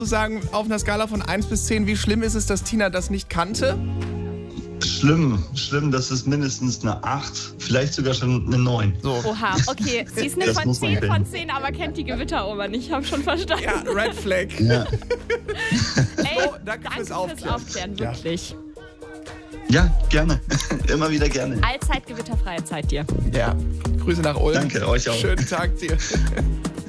Sagen, auf einer Skala von 1 bis 10, wie schlimm ist es, dass Tina das nicht kannte? Schlimm, das ist mindestens eine 8, vielleicht sogar schon eine 9. So. Oha, okay. Sie ist eine von 10 von 10, aber kennt die Gewitteroma nicht. Ich habe schon verstanden. Ja, Red Flag. Ja, Ey, danke fürs fürs Aufklären. Aufklären, wirklich. ja, gerne. Immer wieder gerne. Allzeit gewitterfreie Zeit dir. Ja, Grüße nach Ulm. Danke, euch auch. Schönen Tag dir.